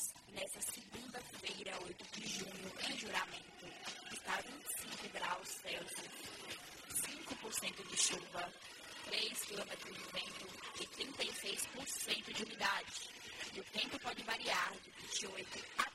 nessa segunda-feira, 8 de junho, em Juramento, está 25 graus Celsius, 5% de chuva, 3 km de vento e 36% de umidade. E o tempo pode variar de 28 a